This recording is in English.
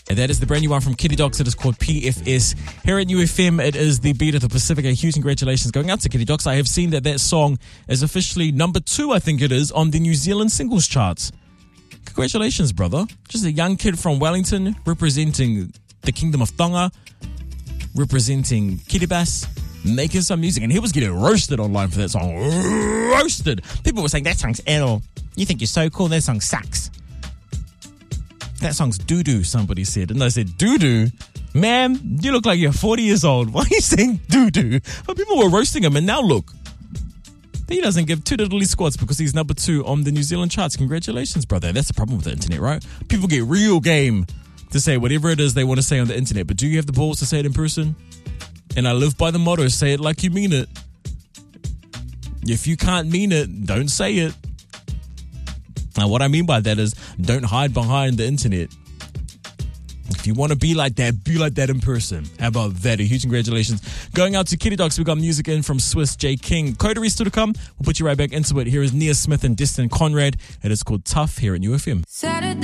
And that is the brand new one from Kitty Dogs. It is called PFS. Here at UFM, it is the beat of the Pacific. A huge congratulations going out to Kitty Dogs. I have seen that song is officially number 2, I think it is, on the New Zealand singles charts. Congratulations, brother. Just a young kid from Wellington representing the Kingdom of Tonga, representing Kiribati, making some music. And he was getting roasted online for that song. Roasted. People were saying, that song's L. You think you're so cool, that song sucks. That song's doo-doo, somebody said. And I said, doo-doo? Man, you look like you're 40 years old. Why are you saying doo-doo? But people were roasting him, and now look. He doesn't give two diddly squats because he's number 2 on the New Zealand charts. Congratulations, brother. That's the problem with the internet, right? People get real game to say whatever it is they want to say on the internet. But do you have the balls to say it in person? And I live by the motto, say it like you mean it. If you can't mean it, don't say it. Now, what I mean by that is don't hide behind the internet. If you want to be like that in person. How about that? A huge congratulations. Going out to Kitty Dogs, we got music in from Swiss J. King. Coterie still to come. We'll put you right back into it. Here is Nia Smith and Destin Conrad. It is called Tough here at UFM.